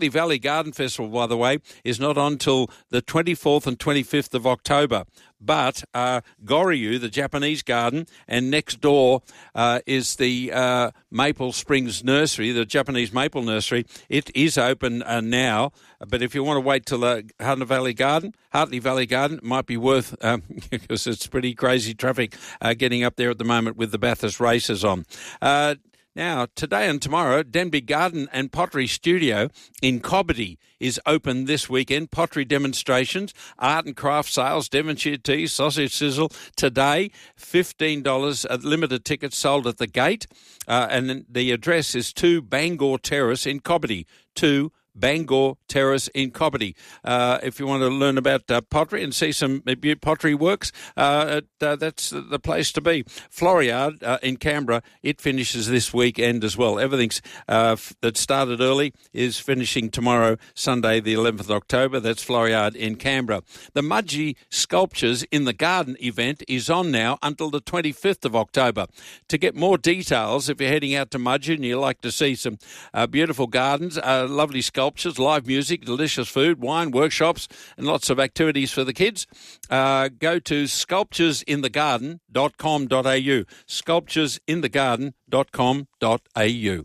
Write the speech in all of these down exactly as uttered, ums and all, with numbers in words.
Hartley Valley Garden Festival, by the way, is not on till the twenty-fourth and twenty-fifth of October. But uh, Goryu, the Japanese garden, and next door uh, is the uh, Maple Springs Nursery, the Japanese Maple Nursery. It is open uh, now, but if you want to wait till uh, Hartley Valley Garden, Hartley Valley Garden it might be worth, um, because it's pretty crazy traffic uh, getting up there at the moment with the Bathurst races on. Uh, Now, today and tomorrow, Denby Garden and Pottery Studio in Cobbitty is open this weekend. Pottery demonstrations, art and craft sales, Devonshire tea, sausage sizzle. Today, fifteen dollars uh, limited tickets sold at the gate. Uh, and the address is two Bangor Terrace in Cobbitty. two Bangor Terrace in Cobbitty. Uh, if you want to learn about uh, pottery and see some pottery works, uh, uh, that's the place to be. Floriade uh, in Canberra, it finishes this weekend as well. Everything's uh, f- that started early is finishing tomorrow, Sunday the eleventh of October. That's Floriade in Canberra. The Mudgee Sculptures in the Garden event is on now until the twenty-fifth of October. To get more details, if you're heading out to Mudgee and you like to see some uh, beautiful gardens, uh, lovely sculptures, Sculptures, live music, delicious food, wine, workshops, and lots of activities for the kids. Uh, go to sculptures in the garden dot com dot a u. sculptures in the garden dot com dot a u.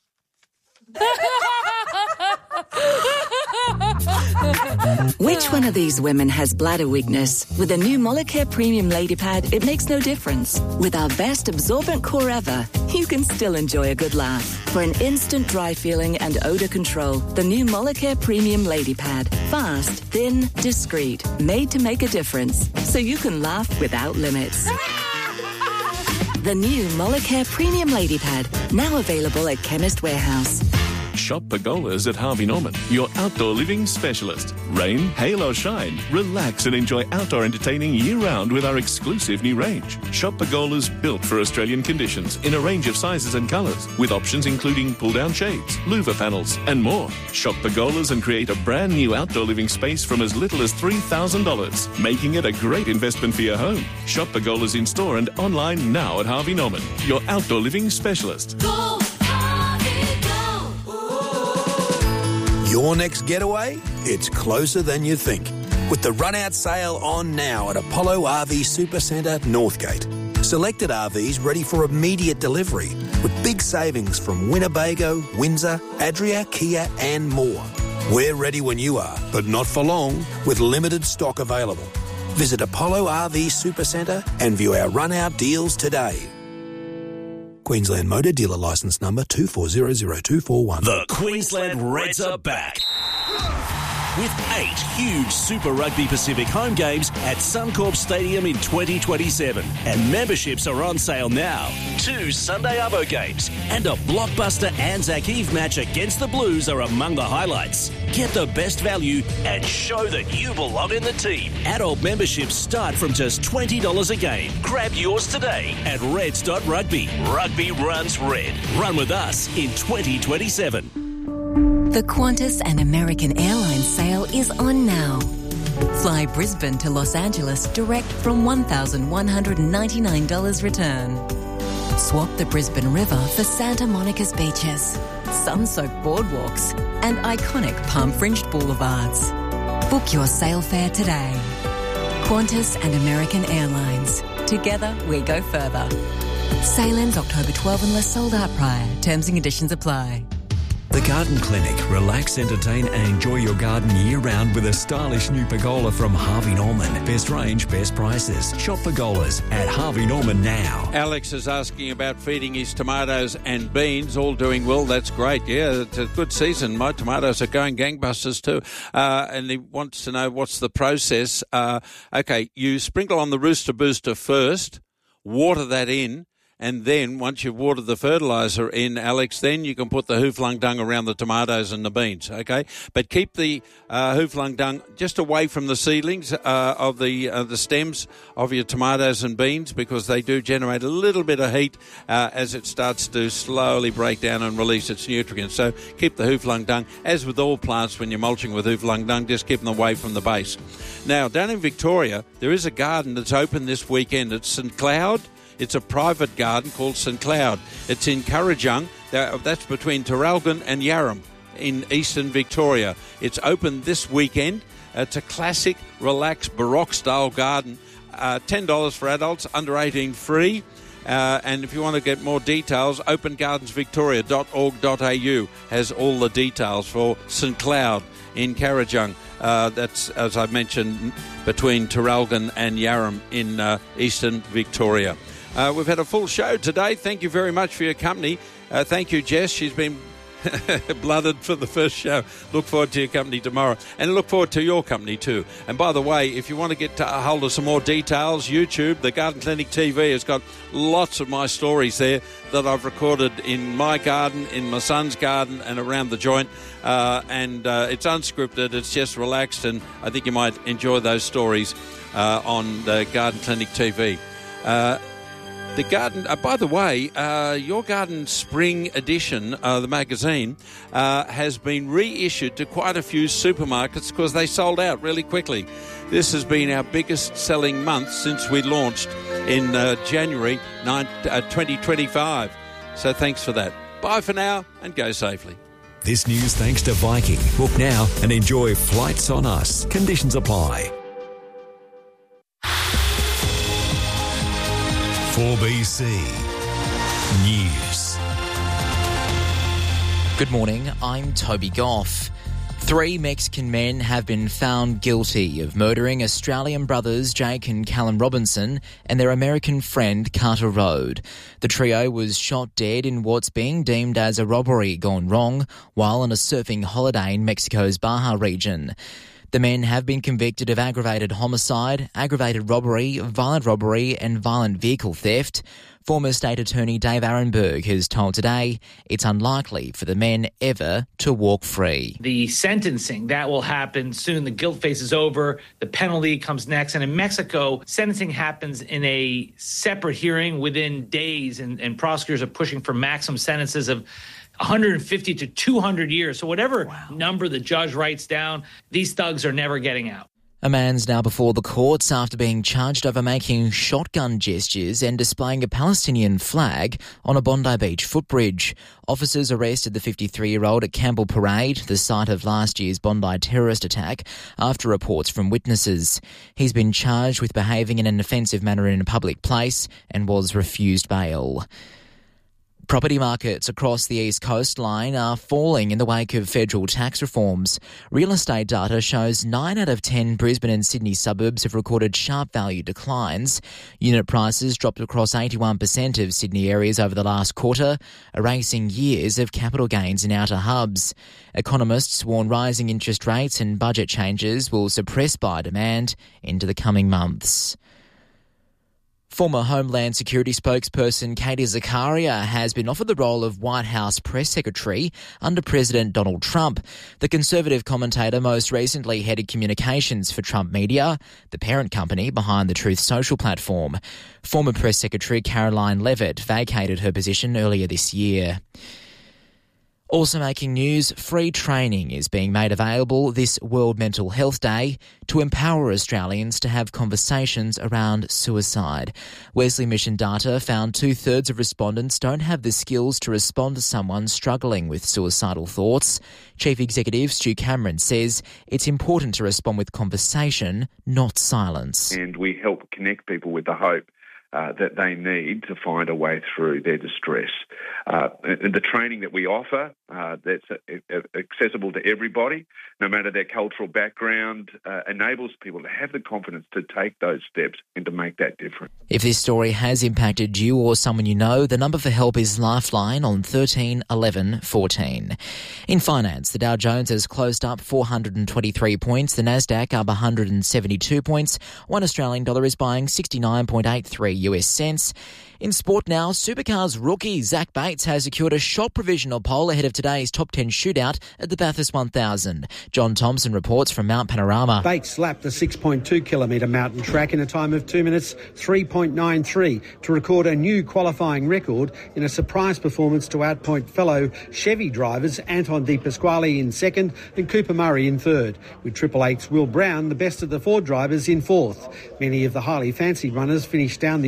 Which one of these women has bladder weakness? With a new Molicare Premium Lady Pad, it makes no difference. With our best absorbent core ever, you can still enjoy a good laugh. For an instant dry feeling and odour control, the new Molicare Premium Lady Pad. Fast, thin, discreet, made to make a difference. So you can laugh without limits. The new Molicare Premium Lady Pad, now available at Chemist Warehouse. Shop Pergolas at Harvey Norman, your outdoor living specialist. Rain, hail or shine, relax and enjoy outdoor entertaining year-round with our exclusive new range. Shop Pergolas built for Australian conditions in a range of sizes and colours, with options including pull-down shades, louver panels and more. Shop Pergolas and create a brand new outdoor living space from as little as three thousand dollars, making it a great investment for your home. Shop Pergolas in store and online now at Harvey Norman, your outdoor living specialist. Go! Your next getaway? It's closer than you think. With the run-out sale on now at Apollo R V Supercentre, Northgate. Selected R Vs ready for immediate delivery with big savings from Winnebago, Windsor, Adria, Kia and more. We're ready when you are, but not for long, with limited stock available. Visit Apollo R V Supercentre and view our run-out deals today. Queensland Motor Dealer Licence Number two four zero zero two four one. The Queensland Reds are back with eight huge Super Rugby Pacific home games at Suncorp Stadium in twenty twenty-seven. And memberships are on sale now. Two Sunday Arvo games and a blockbuster Anzac Eve match against the Blues are among the highlights. Get the best value and show that you belong in the team. Adult memberships start from just twenty dollars a game. Grab yours today at reds dot rugby. Rugby runs red. Run with us in twenty twenty-seven. The Qantas and American Airlines sale is on now. Fly Brisbane to Los Angeles direct from one thousand one hundred ninety-nine dollars return. Swap the Brisbane River for Santa Monica's beaches, sun-soaked boardwalks and iconic palm-fringed boulevards. Book your sail fare today. Qantas and American Airlines. Together we go further. Sail ends October twelfth unless sold out prior. Terms and conditions apply. The Garden Clinic. Relax, entertain and enjoy your garden year-round with a stylish new pergola from Harvey Norman. Best range, best prices. Shop pergolas at Harvey Norman now. Alex is asking about feeding his tomatoes and beans. All doing well. That's great. Yeah, it's a good season. My tomatoes are going gangbusters too. Uh, and he wants to know what's the process. Uh, okay, you sprinkle on the Rooster Booster first, water that in, and then once you've watered the fertiliser in, Alex, then you can put the hooflung dung around the tomatoes and the beans, okay? But keep the uh, hooflung dung just away from the seedlings uh, of the uh, the stems of your tomatoes and beans, because they do generate a little bit of heat uh, as it starts to slowly break down and release its nutrients. So keep the hooflung dung. As with all plants, when you're mulching with hooflung dung, just keep them away from the base. Now, down in Victoria, there is a garden that's open this weekend. It's St Cloud. It's a private garden called St Cloud. It's in Currajong. That's between Terralgon and Yarram. in Eastern Victoria. It's open this weekend. It's a classic, relaxed, Baroque-style garden. Uh, ten dollars for adults, under eighteen free. Uh, and if you want to get more details, open gardens victoria dot org dot a u has all the details for St Cloud in Carajung. Uh, that's, as I mentioned, between Traralgon and Yarram in uh, Eastern Victoria. Uh, we've had a full show today. Thank you very much for your company. Uh, thank you, Jess. She's been blooded for the first show. Look forward to your company tomorrow, and look forward to your company too. And by the way, if you want to get a hold of some more details, YouTube, the Garden Clinic T V has got lots of my stories there that I've recorded in my garden, in my son's garden, and around the joint. Uh, and uh, it's unscripted, it's just relaxed, and I think you might enjoy those stories uh, on the Garden Clinic T V. Uh, The garden, uh, by the way, uh, Your Garden Spring Edition, uh, the magazine, uh, has been reissued to quite a few supermarkets because they sold out really quickly. This has been our biggest selling month since we launched in uh, January twenty twenty-five. So thanks for that. Bye for now and go safely. This news thanks to Viking. Book now and enjoy Flights on Us. Conditions apply. four B C News. Good morning, I'm Toby Goff. Three Mexican men have been found guilty of murdering Australian brothers Jake and Callum Robinson and their American friend Carter Rode. The trio was shot dead in what's being deemed as a robbery gone wrong while on a surfing holiday in Mexico's Baja region. The men have been convicted of aggravated homicide, aggravated robbery, violent robbery and violent vehicle theft. Former State Attorney Dave Arenberg has told Today it's unlikely for the men ever to walk free. The sentencing, that will happen soon. The guilt phase is over. The penalty comes next. And in Mexico, sentencing happens in a separate hearing within days, and, and prosecutors are pushing for maximum sentences of one hundred fifty to two hundred years. So whatever wow. number the judge writes down, these thugs are never getting out. A man's now before the courts after being charged over making shotgun gestures and displaying a Palestinian flag on a Bondi Beach footbridge. Officers arrested the fifty-three-year-old at Campbell Parade, the site of last year's Bondi terrorist attack, after reports from witnesses. He's been charged with behaving in an offensive manner in a public place and was refused bail. Property markets across the East Coastline are falling in the wake of federal tax reforms. Real estate data shows nine out of ten Brisbane and Sydney suburbs have recorded sharp value declines. Unit prices dropped across eighty-one percent of Sydney areas over the last quarter, erasing years of capital gains in outer hubs. Economists warn rising interest rates and budget changes will suppress buyer demand into the coming months. Former Homeland Security spokesperson Katie Zakaria has been offered the role of White House press secretary under President Donald Trump. The Conservative commentator most recently headed communications for Trump Media, the parent company behind the Truth Social platform. Former press secretary Caroline Levitt vacated her position earlier this year. Also making news, free training is being made available this World Mental Health Day to empower Australians to have conversations around suicide. Wesley Mission data found two-thirds of respondents don't have the skills to respond to someone struggling with suicidal thoughts. Chief Executive Stu Cameron says it's important to respond with conversation, not silence. And we help connect people with the hope Uh, that they need to find a way through their distress. Uh, and the training that we offer, uh, that's uh, accessible to everybody, no matter their cultural background, uh, enables people to have the confidence to take those steps and to make that difference. If this story has impacted you or someone you know, the number for help is Lifeline on thirteen eleven fourteen. In finance, the Dow Jones has closed up four hundred twenty-three points, the Nasdaq up one hundred seventy-two points, one Australian dollar is buying sixty-nine point eight three U S cents. In sport now, Supercars rookie Zach Bates has secured a shot provisional pole ahead of today's top ten shootout at the Bathurst one thousand. John Thompson reports from Mount Panorama. Bates slapped the six point two kilometre mountain track in a time of two minutes three point nine three to record a new qualifying record in a surprise performance to outpoint fellow Chevy drivers Anton De Pasquale in second and Cooper Murray in third, with Triple Eight's Will Brown the best of the four drivers in fourth. Many of the highly fancied runners finished down the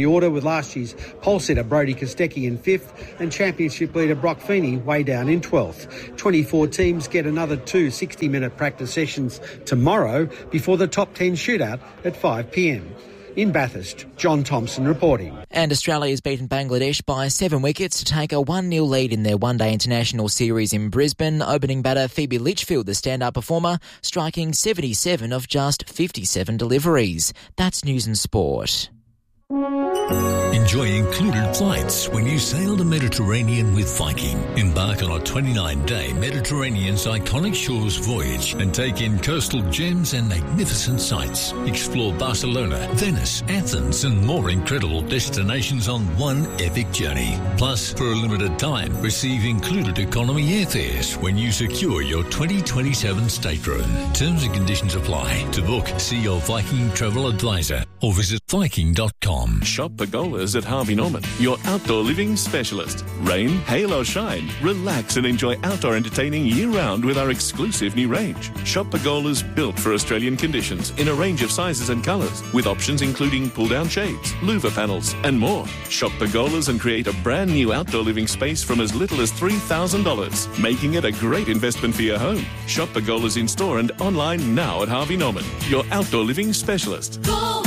the order, with last year's pole sitter Brodie Kostecki in fifth and championship leader Brock Feeney way down in twelfth. twenty-four teams get another two sixty-minute practice sessions tomorrow before the top ten shootout at five p m. In Bathurst, John Thompson reporting. And Australia has beaten Bangladesh by seven wickets to take a one nil lead in their one-day international series in Brisbane. Opening batter Phoebe Litchfield, the standout performer, striking seventy-seven of just fifty-seven deliveries. That's News and Sport. Enjoy included flights when you sail the Mediterranean with Viking. Embark on a twenty-nine day Mediterranean's iconic shores voyage and take in coastal gems and magnificent sights. Explore Barcelona, Venice, Athens and more incredible destinations on one epic journey. Plus, for a limited time, receive included economy airfares when you secure your twenty twenty-seven stateroom. Terms and conditions apply. To book, see your Viking travel advisor or visit viking dot com. Shop Pergolas at Harvey Norman, your outdoor living specialist. Rain, hail or shine, relax and enjoy outdoor entertaining year-round with our exclusive new range. Shop Pergolas built for Australian conditions in a range of sizes and colours, with options including pull-down shades, louver panels and more. Shop Pergolas and create a brand new outdoor living space from as little as three thousand dollars, making it a great investment for your home. Shop Pergolas in store and online now at Harvey Norman, your outdoor living specialist. Go!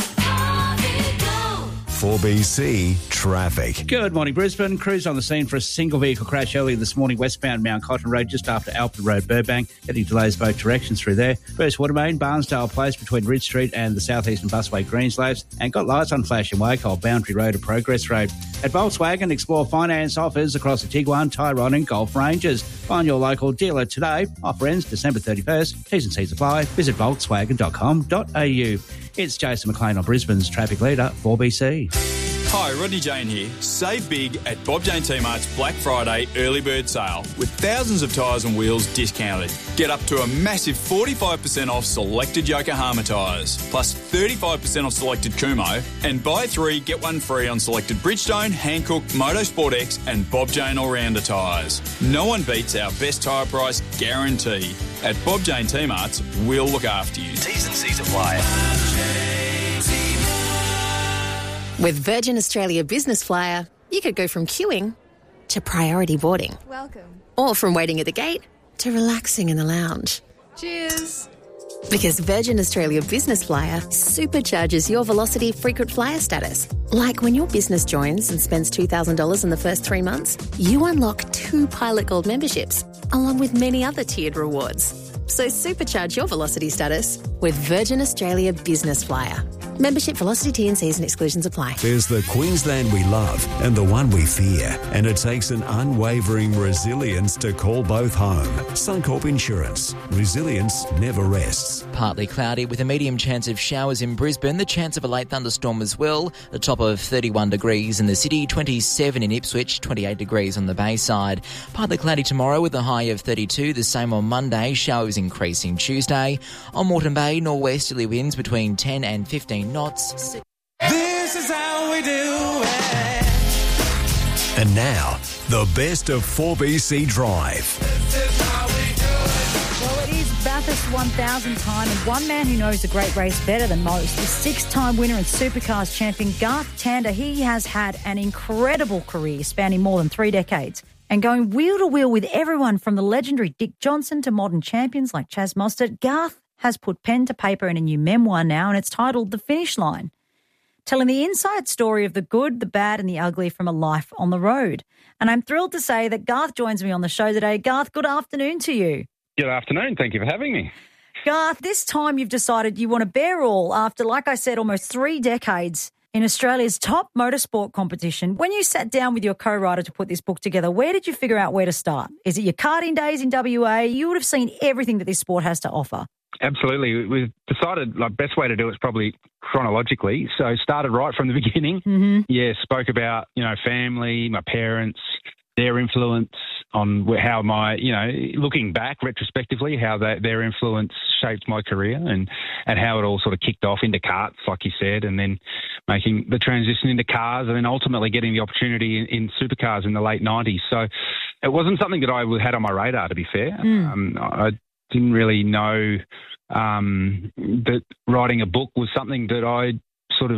four B C traffic. Good morning, Brisbane. Crews on the scene for a single vehicle crash earlier this morning, westbound Mount Cotton Road, just after Alpin Road, Burbank. Getting delays both directions through there. First Watermain, Barnsdale Place between Ridge Street and the Southeastern Busway Greenslaves. And got lights on flash in Waco, Boundary Road and Progress Road. At Volkswagen, explore finance offers across the Tiguan, Tyrone and Golf ranges. Find your local dealer today. Offer ends December thirty-first. T's and C's apply. Visit volkswagen dot com dot a u. It's Jason McLean on Brisbane's traffic leader, four B C. Hi, Rodney Jane here. Save big at Bob Jane T-Mart's Black Friday early bird sale with thousands of tyres and wheels discounted. Get up to a massive forty-five percent off selected Yokohama tyres, plus thirty-five percent off selected Kumo, and buy three, get one free on selected Bridgestone, Hankook, Motorsport X and Bob Jane All-Rounder tyres. No one beats our best tyre price guarantee. At Bob Jane T-Mart's, we'll look after you. T's and C's apply. With Virgin Australia Business Flyer, you could go from queuing to priority boarding. Welcome. Or from waiting at the gate to relaxing in the lounge. Cheers. Because Virgin Australia Business Flyer supercharges your Velocity frequent flyer status. Like when your business joins and spends two thousand dollars in the first three months, you unlock two Pilot Gold memberships, along with many other tiered rewards. So supercharge your Velocity status with Virgin Australia Business Flyer. Membership, Velocity, T and Cs and exclusions apply. There's the Queensland we love and the one we fear, and it takes an unwavering resilience to call both home. Suncorp Insurance. Resilience never rests. Partly cloudy with a medium chance of showers in Brisbane, the chance of a late thunderstorm as well. The top of thirty-one degrees in the city, twenty-seven in Ipswich, twenty-eight degrees on the Bayside. Partly cloudy tomorrow with a high of thirty-two, the same on Monday, showers increasing Tuesday. On Moreton Bay, nor'westerly winds between ten and fifteen knots. This is how we do it. And now, the best of four B C Drive. This is how we do it. Well, it is Bathurst one thousand time, and one man who knows the great race better than most, the six-time winner and Supercars champion Garth Tander. He has had an incredible career spanning more than three decades and going wheel to wheel with everyone from the legendary Dick Johnson to modern champions like Chaz Mostert. Garth has put pen to paper in a new memoir now, and it's titled The Finish Line, telling the inside story of the good, the bad and the ugly from a life on the road. And I'm thrilled to say that Garth joins me on the show today. Garth, good afternoon to you. Good afternoon. Thank you for having me. Garth, this time you've decided you want to bear all after, like I said, almost three decades in Australia's top motorsport competition. When you sat down with your co-writer to put this book together, where did you figure out where to start? Is it your karting days in W A? You would have seen everything that this sport has to offer. Absolutely. We've decided the best way to do it is probably chronologically. So started right from the beginning. Mm-hmm. Yeah, spoke about, you know, family, my parents, their influence on how my, you know, looking back retrospectively, how they, their influence shaped my career and, and how it all sort of kicked off into karts, like you said, and then making the transition into cars and then ultimately getting the opportunity in, in supercars in the late nineties. So it wasn't something that I had on my radar, to be fair. Mm. Um, I didn't really know um, that writing a book was something that I sort of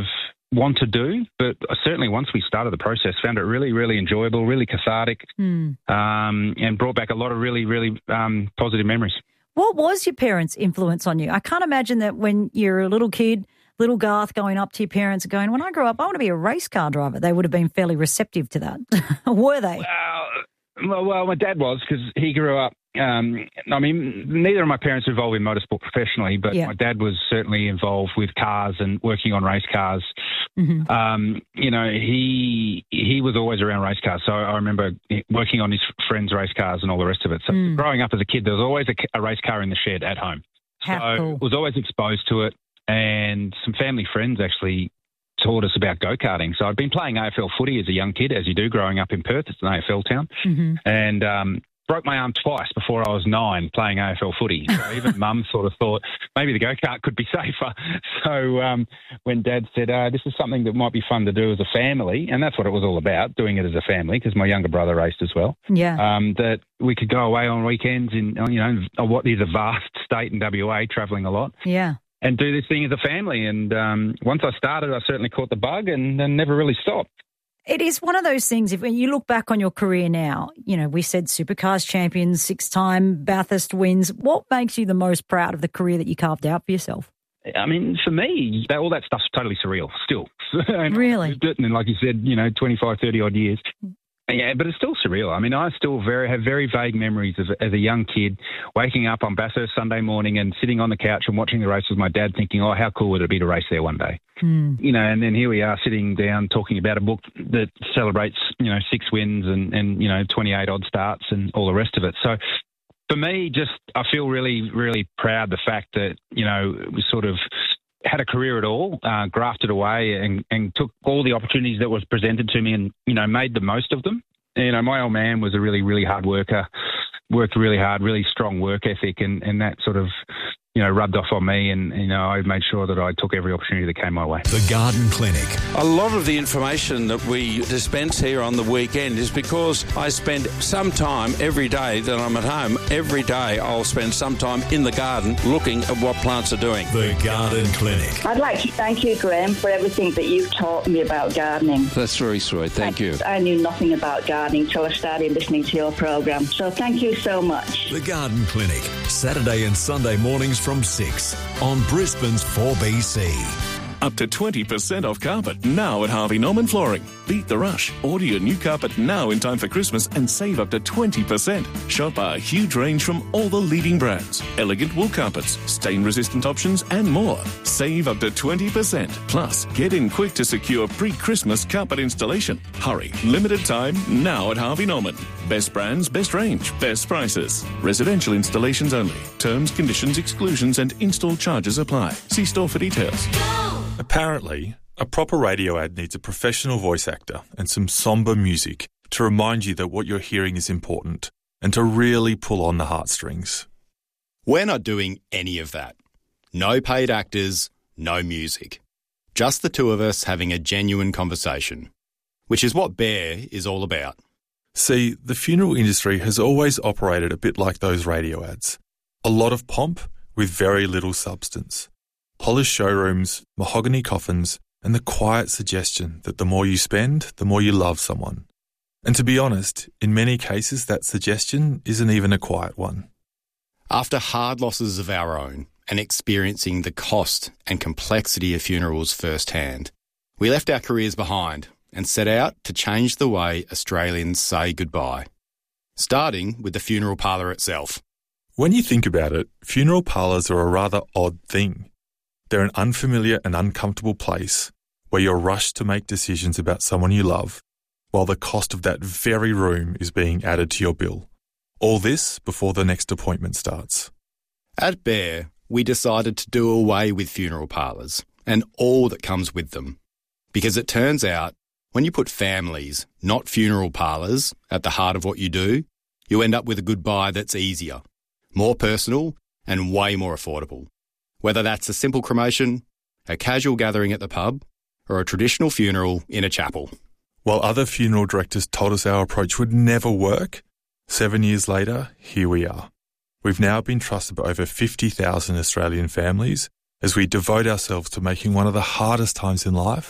want to do, but certainly once we started the process, found it really, really enjoyable, really cathartic, Mm. um, and brought back a lot of really, really um, positive memories. What was your parents' influence on you? I can't imagine that when you're a little kid, little Garth going up to your parents and going, when I grow up, I want to be a race car driver. They would have been fairly receptive to that. Were they? Well, well, my dad was, because he grew up, um, I mean, neither of my parents were involved in motorsport professionally, but Yeah. my dad was certainly involved with cars and working on race cars. Mm-hmm. Um, you know, he he was always around race cars. So I remember working on his friends' race cars and all the rest of it. So Mm. growing up as a kid, there was always a, a race car in the shed at home. How so cool. was always exposed to it. And some family friends actually taught us about go-karting. So I'd been playing A F L footy as a young kid, as you do growing up in Perth. It's an A F L town. Mm-hmm. And um, broke my arm twice before I was nine playing A F L footy. So even mum sort of thought maybe the go-kart could be safer. So um, when Dad said, uh, this is something that might be fun to do as a family, and that's what it was all about, doing it as a family, because my younger brother raced as well, Yeah. um, that we could go away on weekends in, you know, what is a vast state in W A, travelling a lot, Yeah. and do this thing as a family. And um, once I started, I certainly caught the bug and, and never really stopped. It is one of those things, if you look back on your career now, you know, we said Supercars champions, six-time Bathurst wins. What makes you the most proud of the career that you carved out for yourself? I mean, for me, that, all that stuff's totally surreal still. Really? I've lived it, and like you said, you know, twenty-five, thirty odd years. Yeah, but it's still surreal. I mean, I still very have very vague memories of as a young kid waking up on Bathurst Sunday morning and sitting on the couch and watching the race with my dad, thinking, "Oh, how cool would it be to race there one day?" Mm. You know, and then here we are sitting down talking about a book that celebrates, you know, six wins and and you know twenty-eight odd starts and all the rest of it. So for me, just I feel really, really proud the fact that you know we sort of had a career at all, uh, grafted away and, and took all the opportunities that was presented to me and, you know, made the most of them. You know, my old man was a really, really hard worker, worked really hard, really strong work ethic, and, and that sort of, you know, rubbed off on me, and, you know, I made sure that I took every opportunity that came my way. The Garden Clinic. A lot of the information that we dispense here on the weekend is because I spend some time every day that I'm at home. Every day I'll spend some time in the garden looking at what plants are doing. The Garden Clinic. I'd like to thank you, Graham, for everything that you've taught me about gardening. That's very sweet. Thank you. I knew nothing about gardening until I started listening to your programme. So thank you so much. The Garden Clinic. Saturday and Sunday mornings from six on Brisbane's four B C. Up to twenty percent off carpet now at Harvey Norman Flooring. Beat the rush. Order your new carpet now in time for Christmas and save up to twenty percent. Shop our huge range from all the leading brands. Elegant wool carpets, stain-resistant options and more. Save up to twenty percent. Plus, get in quick to secure pre-Christmas carpet installation. Hurry. Limited time now at Harvey Norman. Best brands, best range, best prices. Residential installations only. Terms, conditions, exclusions and install charges apply. See store for details. Apparently, a proper radio ad needs a professional voice actor and some somber music to remind you that what you're hearing is important and to really pull on the heartstrings. We're not doing any of that. No paid actors, no music. Just the two of us having a genuine conversation, which is what Bear is all about. See, the funeral industry has always operated a bit like those radio ads. A lot of pomp with very little substance. Polished showrooms, mahogany coffins, and the quiet suggestion that the more you spend, the more you love someone. And to be honest, in many cases that suggestion isn't even a quiet one. After hard losses of our own and experiencing the cost and complexity of funerals firsthand, we left our careers behind and set out to change the way Australians say goodbye, starting with the funeral parlour itself. When you think about it, funeral parlours are a rather odd thing. They're an unfamiliar and uncomfortable place where you're rushed to make decisions about someone you love, while the cost of that very room is being added to your bill. All this before the next appointment starts. At Bear, we decided to do away with funeral parlours and all that comes with them. Because it turns out, when you put families, not funeral parlours, at the heart of what you do, you end up with a goodbye that's easier, more personal and way more affordable. Whether that's a simple cremation, a casual gathering at the pub, or a traditional funeral in a chapel. While other funeral directors told us our approach would never work, seven years later, here we are. We've now been trusted by over fifty thousand Australian families as we devote ourselves to making one of the hardest times in life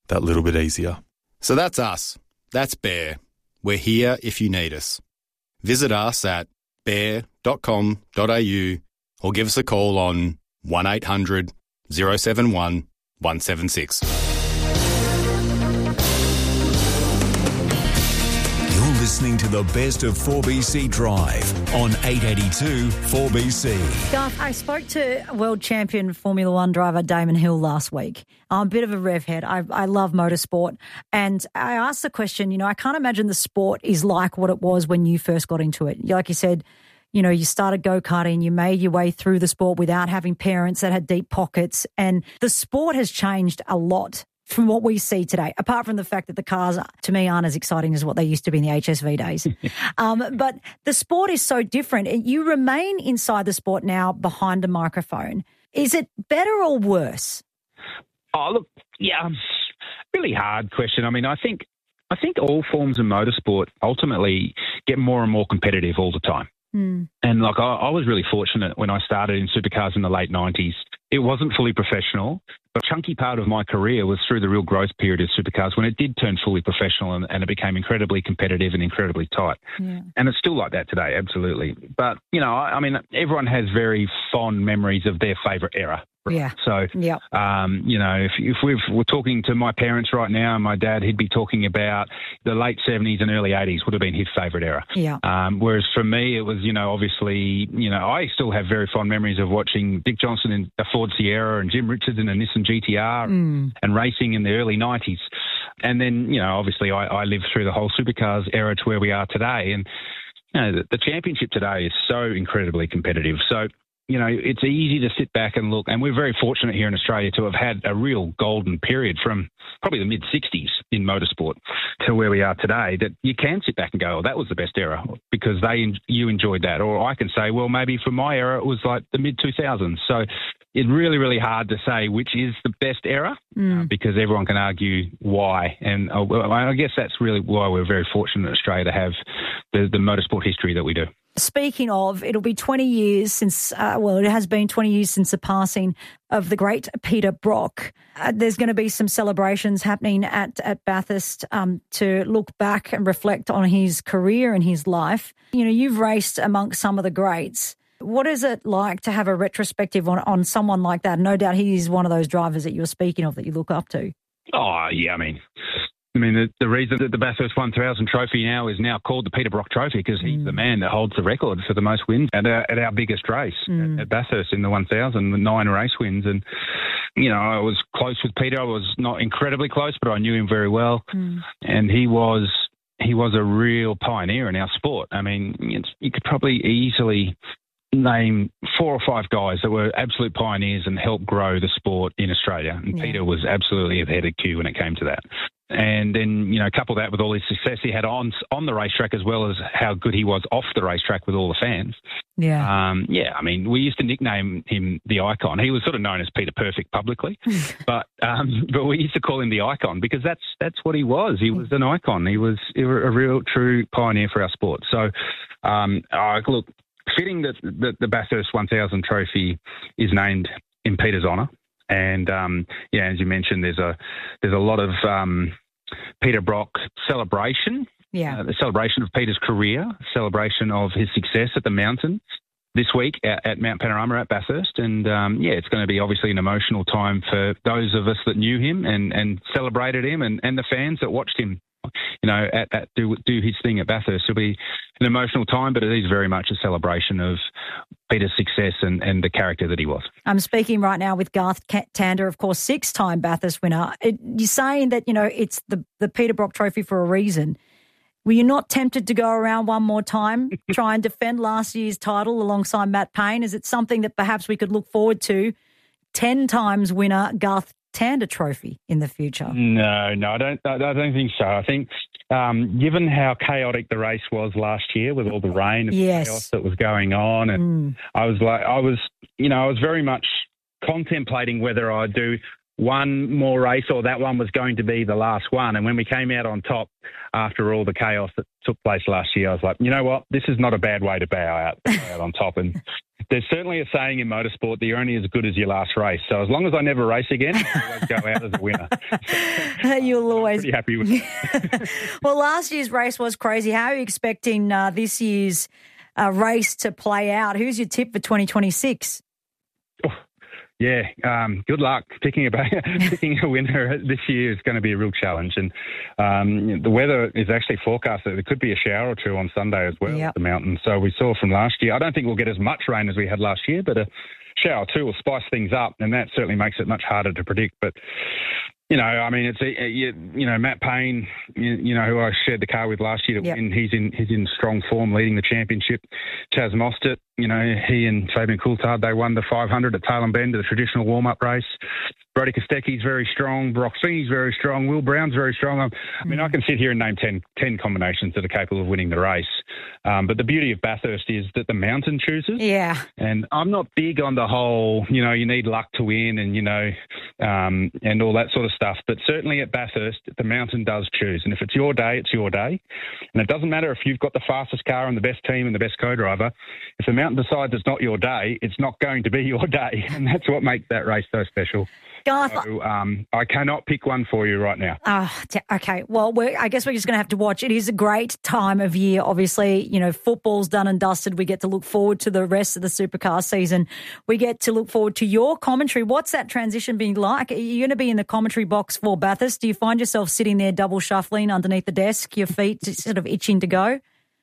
that little bit easier. So that's us. That's Bear. We're here if you need us. Visit us at bear dot com dot a u or give us a call on one eight hundred oh seven one one seven six. You're listening to the best of four B C Drive on eight eighty-two four B C. Garth, I spoke to world champion Formula One driver Damon Hill last week. I'm a bit of a rev head. I, I love motorsport. And I asked the question, you know, I can't imagine the sport is like what it was when you first got into it. Like you said, you know, you started go-karting, you made your way through the sport without having parents that had deep pockets. And the sport has changed a lot from what we see today, apart from the fact that the cars, to me, aren't as exciting as what they used to be in the H S V days. um, but the sport is so different. You remain inside the sport now behind a microphone. Is it better or worse? Oh, look, yeah, really hard question. I mean, I think I think all forms of motorsport ultimately get more and more competitive all the time. Mm. And like I, I was really fortunate when I started in supercars in the late nineties. It wasn't fully professional, but a chunky part of my career was through the real growth period of supercars when it did turn fully professional and, and it became incredibly competitive and incredibly tight. Yeah. And it's still like that today, absolutely. But, you know, I, I mean, everyone has very fond memories of their favourite era. Yeah. So, yep. um, you know, if, if we've, we're talking to my parents right now, and my dad, he'd be talking about the late seventies and early eighties would have been his favourite era. Yeah. Um, whereas for me, it was, you know, obviously, you know, I still have very fond memories of watching Dick Johnson in a Ford Sierra and Jim Richards in a Nissan G T R Mm. and racing in the early nineties. And then, you know, obviously I, I lived through the whole supercars era to where we are today. And, you know, the, the championship today is so incredibly competitive. So, you know, it's easy to sit back and look, and we're very fortunate here in Australia to have had a real golden period from probably the mid-sixties in motorsport to where we are today, that you can sit back and go, oh, that was the best era because they you enjoyed that. Or I can say, well, maybe for my era it was like the mid two thousands. So it's really, really hard to say which is the best era Mm. uh, because everyone can argue why. And uh, well, I guess that's really why we're very fortunate in Australia to have the, the motorsport history that we do. Speaking of, it'll be twenty years since, uh, well, it has been twenty years since the passing of the great Peter Brock. Uh, there's going to be some celebrations happening at, at Bathurst um, to look back and reflect on his career and his life. You know, you've raced amongst some of the greats. What is it like to have a retrospective on, on someone like that? No doubt he is one of those drivers that you're speaking of that you look up to. Oh, yeah, I mean... I mean, the, the reason that the Bathurst one thousand trophy now is now called the Peter Brock Trophy because he's mm. the man that holds the record for the most wins at our, at our biggest race mm. at, at Bathurst in the one thousand, with nine race wins. And, you know, I was close with Peter. I was not incredibly close, but I knew him very well. Mm. And he was he was a real pioneer in our sport. I mean, it's, you could probably easily name four or five guys that were absolute pioneers and helped grow the sport in Australia. And Yeah. Peter was absolutely at the head of queue when it came to that. And then, you know, couple that with all his success he had on on the racetrack as well as how good he was off the racetrack with all the fans. Yeah. Um, yeah, I mean, we used to nickname him the Icon. He was sort of known as Peter Perfect publicly, but um, but we used to call him the Icon because that's that's what he was. He was an icon. He was a real, true pioneer for our sport. So, um, uh, look, fitting that the, the Bathurst one thousand trophy is named in Peter's honour. And, um, yeah, as you mentioned, there's a there's a lot of um, Peter Brock celebration, Yeah. uh, the celebration of Peter's career, celebration of his success at the mountain this week at, at Mount Panorama at Bathurst. And, um, yeah, it's going to be obviously an emotional time for those of us that knew him and, and celebrated him and, and the fans that watched him, you know, at, at do, do his thing at Bathurst. It'll be an emotional time, but it is very much a celebration of Peter's success and, and the character that he was. I'm speaking right now with Garth Tander, of course, six-time Bathurst winner. It, you're saying that, you know, it's the, the Peter Brock Trophy for a reason. Were you not tempted to go around one more time, try and defend last year's title alongside Matt Payne? Is it something that perhaps we could look forward to, ten times winner Garth Tander Trophy in the future? No, no, I don't. I don't think so. I think, um, given how chaotic the race was last year with all the rain and Yes. chaos that was going on, and Mm. I was like, I was, you know, I was very much contemplating whether I'd do one more race, or that one was going to be the last one. And when we came out on top after all the chaos that took place last year, I was like, you know what, this is not a bad way to bow out, bow out on top. And there's certainly a saying in motorsport that you're only as good as your last race. So as long as I never race again, I'll always go out as a winner. You'll always I'm pretty happy with it. Well, last year's race was crazy. How are you expecting uh, this year's uh, race to play out? Who's your tip for twenty twenty-six? Oh, yeah, um, good luck picking a picking a winner this year is going to be a real challenge. And um, the weather is actually forecast that there could be a shower or two on Sunday as well Yep. at the mountain. So we saw from last year. I don't think we'll get as much rain as we had last year, but a shower or two will spice things up, and that certainly makes it much harder to predict. But you know, I mean, it's a, you, you know Matt Payne, you, you know, who I shared the car with last year to Yep. win. He's in he's in strong form, leading the championship. Chaz Mostert, you know, he and Fabian Coulthard, they won the five hundred at Tailem Bend, the traditional warm-up race. Brody Kostecki's very strong. Broxini's very strong. Will Brown's very strong. I, I mean, I can sit here and name ten, ten combinations that are capable of winning the race. Um, but the beauty of Bathurst is that the mountain chooses. Yeah. And I'm not big on the whole, you know, you need luck to win and, you know, um, and all that sort of stuff. But certainly at Bathurst, the mountain does choose. And if it's your day, it's your day. And it doesn't matter if you've got the fastest car and the best team and the best co-driver. If the mountain decides it's not your day, it's not going to be your day. And that's what makes that race so special. Garth, So um, I cannot pick one for you right now. Oh, t- okay. Well, we're, I guess we're just going to have to watch. It is a great time of year. Obviously, you know, football's done and dusted. We get to look forward to the rest of the Supercar season. We get to look forward to your commentary. What's that transition being like? Are you going to be in the commentary box for Bathurst? Do you find yourself sitting there double shuffling underneath the desk, your feet sort of itching to go?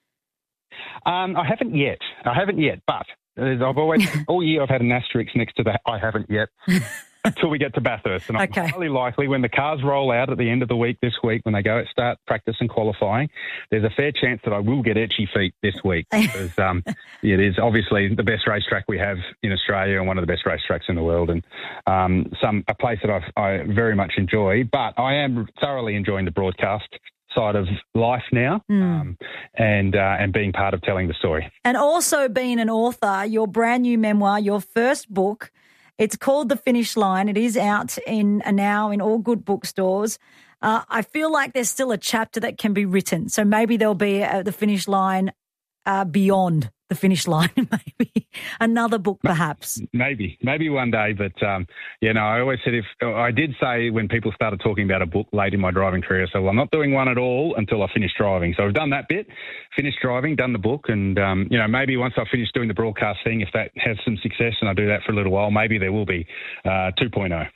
Um, I haven't yet. I haven't yet, but I've always, all year I've had an asterisk next to that I haven't yet. Until we get to Bathurst. And Okay. I'm highly likely when the cars roll out at the end of the week this week, when they go start practice and qualifying, there's a fair chance that I will get itchy feet this week because um, it is obviously the best racetrack we have in Australia and one of the best racetracks in the world, and um, some a place that I've, I very much enjoy. But I am thoroughly enjoying the broadcast side of life now, Mm. um, and uh, and being part of telling the story. And also being an author, your brand new memoir, your first book, it's called The Finish Line. It is out in uh, now in all good bookstores. Uh, I feel like there's still a chapter that can be written. So maybe there'll be uh, The Finish Line uh, beyond the finish line, maybe another book perhaps. Maybe, maybe one day. But, um, you know, I always said if I did say when people started talking about a book late in my driving career, so well, I'm not doing one at all until I finish driving. So I've done that bit, finished driving, done the book. And, um, you know, maybe once I finish doing the broadcast thing, if that has some success and I do that for a little while, maybe there will be uh, two point oh.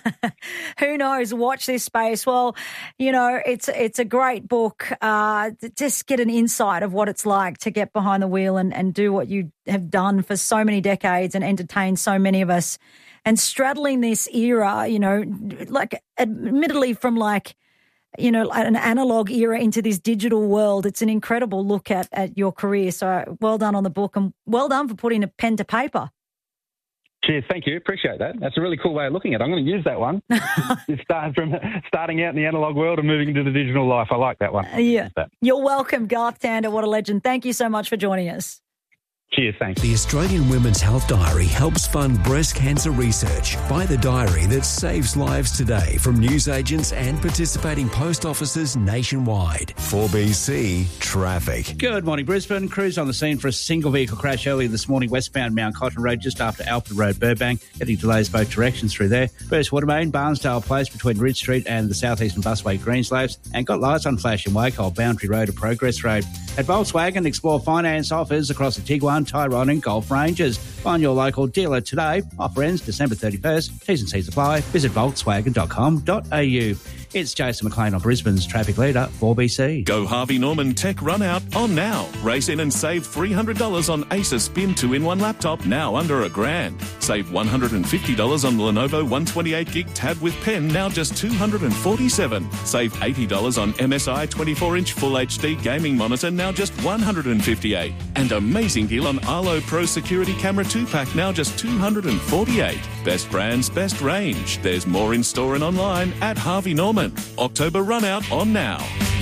Who knows? Watch this space. Well, you know, it's it's a great book. Uh, just get an insight of what it's like to get behind the wheel and, and do what you have done for so many decades and entertain so many of us. And straddling this era, you know, like admittedly from like, you know, an analog era into this digital world, it's an incredible look at, at your career. So well done on the book and well done for putting a pen to paper. Cheers, thank you. Appreciate that. That's a really cool way of looking at it. I'm going to use that one. It's start from starting out in the analog world and moving into the digital life. I like that one. Yeah. That. You're welcome, Garth Tander. What a legend. Thank you so much for joining us. Cheers, thanks. The Australian Women's Health Diary helps fund breast cancer research. Buy the diary that saves lives today from newsagents and participating post offices nationwide. four B C Traffic. Good morning, Brisbane. Crews on the scene for a single vehicle crash earlier this morning, westbound Mount Cotton Road, just after Alfred Road, Burbank. Getting delays both directions through there. First Watermain, Barnsdale Place between Ridge Street and the Southeastern Busway, Greenslaves. And got lights on flashing Waco, Boundary Road and Progress Road. At Volkswagen, explore finance offers across the Tiguan, Tyrone and Golf ranges. Find your local dealer today. Offer ends December thirty-first. T's and C's apply. Visit volkswagen dot com dot a u. It's Jason McLean on Brisbane's traffic leader, four B C. Go Harvey Norman Tech Run Out on now. Race in and save three hundred dollars on Acer Spin two in one laptop, now under a grand. Save one hundred fifty dollars on the Lenovo one twenty-eight gig tab with pen, now just two hundred forty-seven dollars. Save eighty dollars on M S I twenty-four inch Full H D gaming monitor, now just one hundred fifty-eight dollars. And amazing deal on Arlo Pro Security Camera two pack, now just two hundred forty-eight dollars. Best brands, best range. There's more in store and online at Harvey Norman. October Run Out on now.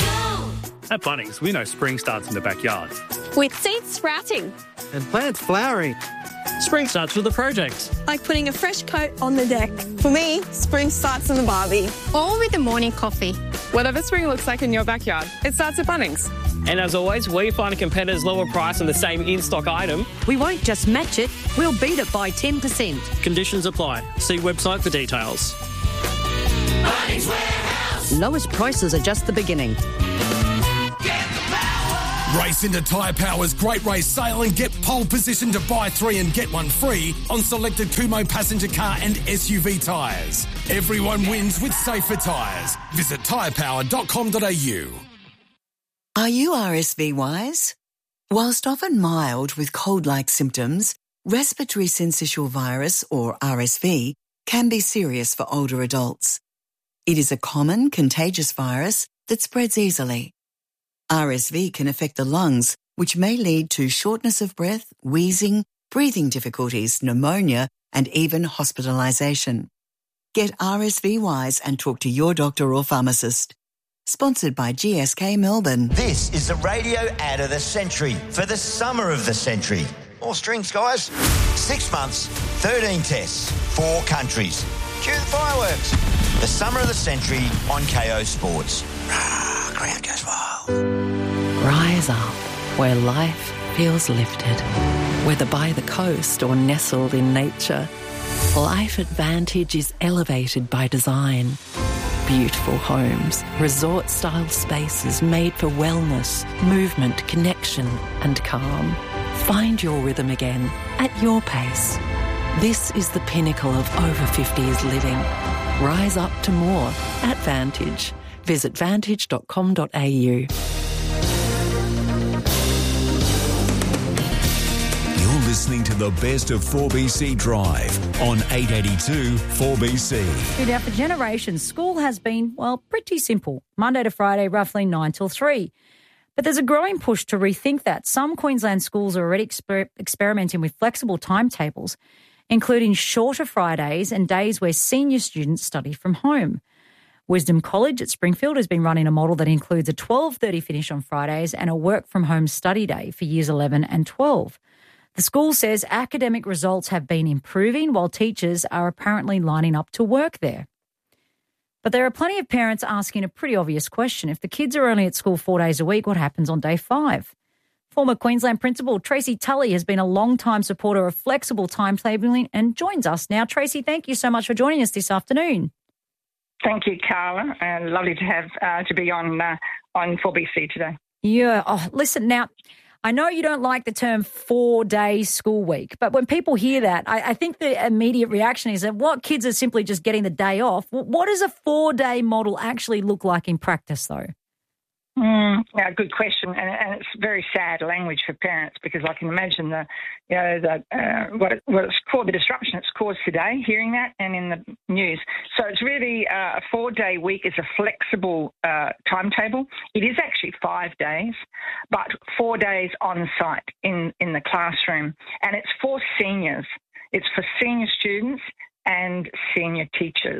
At Bunnings, we know spring starts in the backyard. With seeds sprouting and plants flowering. Spring starts with a project. Like putting a fresh coat on the deck. For me, spring starts on the barbie. Or with a morning coffee. Whatever spring looks like in your backyard, it starts at Bunnings. And as always, we find a competitor's lower price on the same in-stock item. We won't just match it, we'll beat it by ten percent. Conditions apply. See website for details. Bunnings Warehouse. Lowest prices are just the beginning. Race into Tyre Power's Great Race Sale and get pole position to buy three and get one free on selected Kumho passenger car and S U V tyres. Everyone wins with safer tyres. Visit tyre power dot com dot a u. Are you R S V wise? Whilst often mild with cold-like symptoms, respiratory syncytial virus, or R S V, can be serious for older adults. It is a common contagious virus that spreads easily. R S V can affect the lungs, which may lead to shortness of breath, wheezing, breathing difficulties, pneumonia, and even hospitalisation. Get R S V wise and talk to your doctor or pharmacist. Sponsored by G S K Melbourne. This is the radio ad of the century for the summer of the century. More strings, guys. Six months, thirteen tests, four countries. Cue the fireworks. The summer of the century on K O Sports. Ah, crowd goes wild. Rise up where life feels lifted. Whether by the coast or nestled in nature, Life Advantage is elevated by design. Beautiful homes, resort-style spaces made for wellness, movement, connection and calm. Find your rhythm again at your pace. This is the pinnacle of over fifties living. Rise up to more at Vantage. Visit vantage dot com dot a u. You're listening to the best of four B C Drive on eight eighty-two four B C. Now, for generations, school has been, well, pretty simple. Monday to Friday, roughly nine till three. But there's a growing push to rethink that. Some Queensland schools are already exper- experimenting with flexible timetables, including shorter Fridays and days where senior students study from home. Wisdom College at Springfield has been running a model that includes a twelve thirty finish on Fridays and a work-from-home study day for years eleven and twelve. The school says academic results have been improving while teachers are apparently lining up to work there. But there are plenty of parents asking a pretty obvious question. If the kids are only at school four days a week, what happens on day five? Former Queensland Principal Tracy Tully has been a long-time supporter of flexible timetabling and joins us now. Tracy, thank you so much for joining us this afternoon. Thank you, Carla, and lovely to have uh, to be on uh, on four B C today. Yeah. Oh, listen, now, I know you don't like the term four-day school week, but when people hear that, I, I think the immediate reaction is that what kids are simply just getting the day off. What does a four-day model actually look like in practice, though? Mm, yeah, good question, and, and it's very sad language for parents because I can imagine the, you know, the uh, what it, what it's called, the disruption it's caused today, hearing that and in the news. So it's really uh, a four-day week is a flexible uh, timetable. It is actually five days, but four days on site in in the classroom, and it's for seniors. It's for senior students and senior teachers.